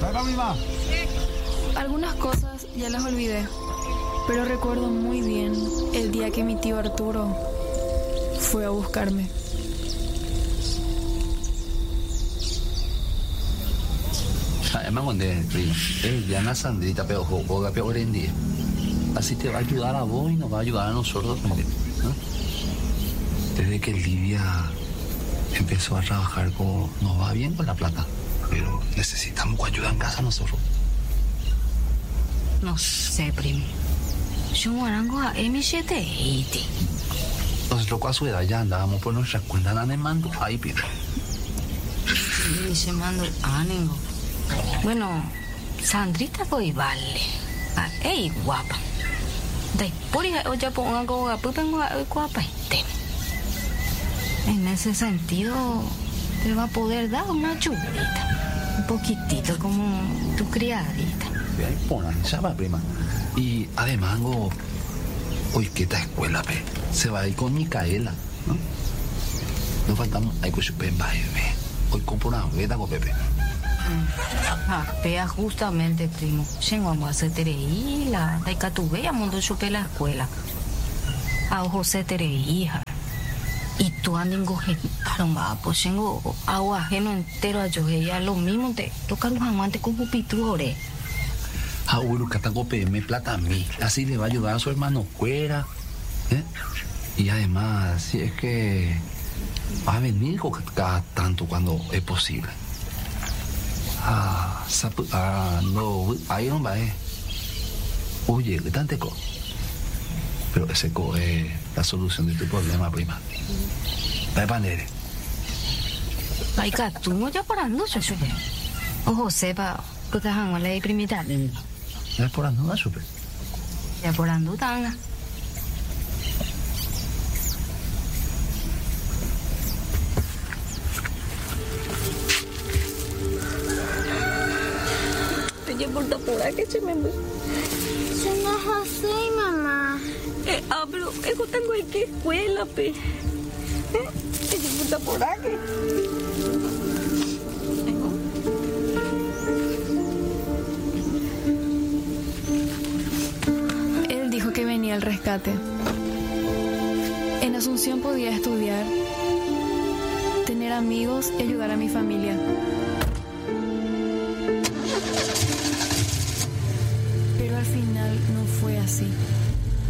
Algunas cosas ya las olvidé, pero recuerdo muy bien el día que mi tío Arturo fue a buscarme. Además, cuando primo, ya na Sandrita, pero juega peor en día. Así te va a ayudar a vos y nos va a ayudar a nosotros también, ¿no? Desde que Livia empezó a trabajar, nos va bien con la plata, pero necesitamos ayuda en casa nosotros. No sé, primo. Yo morango a M7. Nosotros a su edad ya andábamos por nuestra cuenta de mando ahí, pero. Y se mando ánimo. Bueno, Sandrita voy vale. Ey, guapa. Dai por hija ya pongo algo guapa. En ese sentido, te va a poder dar una chulita. Un poquitito como tu criadita. Ahí ponen, ya va, prima. Y además, hoy que esta escuela, pe, se va a ir con Micaela, ¿no? Nos faltamos, hay que chupar en baile. Hoy compro una veta con Pepe. Vea justamente, primo. Vamos a hacer tereí, la Taicatubea, mundo chupé la escuela. A José tereí, y tú andas engojenaron, pues tengo agua ajeno entero a yo, ya lo mismo te toca los amantes con pupitures. Abuelo, que tengo PM plata a mí. Así le va a ayudar a su hermano Cuera. Y además, si es que va a venir cada tanto cuando es posible. No, ahí no va. Oye, ¿qué tanto co? Pero ese co es la solución de tu problema, prima. Dale panere. Paica, tú no ya parando, yo supe. Ojo, sepa, que te han la primita. No es por ando, supe. Ya por ando, tanga. Ella por aquí se me ve. Se me José, mamá. Pero yo tengo en qué escuela, pe. Ella por aquí. Él dijo que venía al rescate. En Asunción podía estudiar, tener amigos y ayudar a mi familia. Pero al final no fue así.